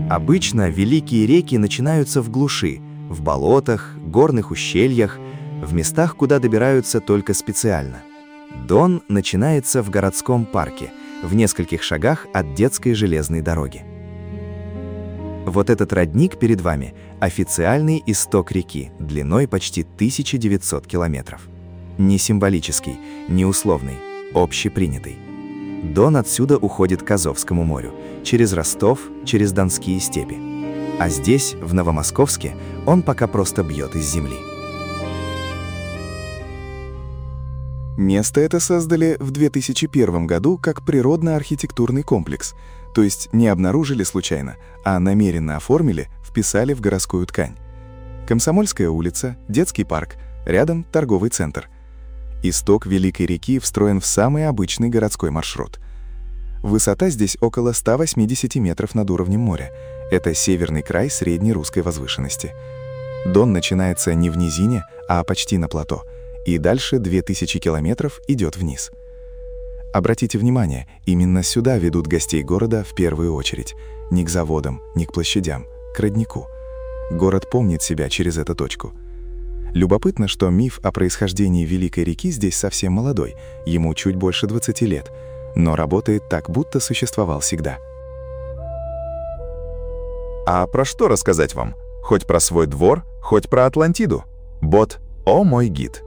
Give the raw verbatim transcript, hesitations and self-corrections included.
Обычно великие реки начинаются в глуши, в болотах, горных ущельях, в местах, куда добираются только специально. Дон начинается в городском парке, в нескольких шагах от детской железной дороги. Вот этот родник перед вами – официальный исток реки, длиной почти тысяча девятьсот километров. Не символический, не условный, общепринятый. Дон отсюда уходит к Азовскому морю, через Ростов, через Донские степи. А здесь, в Новомосковске, он пока просто бьет из земли. Место это создали в две тысячи первом году как природно-архитектурный комплекс, то есть не обнаружили случайно, а намеренно оформили, вписали в городскую ткань. Комсомольская улица, детский парк, рядом торговый центр. Исток Великой реки встроен в самый обычный городской маршрут. Высота здесь около ста восьмидесяти метров над уровнем моря. Это северный край средней русской возвышенности. Дон начинается не в низине, а почти на плато, и дальше две тысячи километров идет вниз. Обратите внимание, именно сюда ведут гостей города в первую очередь. Не к заводам, не к площадям, к роднику. Город помнит себя через эту точку. Любопытно, что миф о происхождении Великой реки здесь совсем молодой, ему чуть больше двадцати лет, но работает так, будто существовал всегда. А про что рассказать вам? Хоть про свой двор, хоть про Атлантиду. Бот «О мой гид».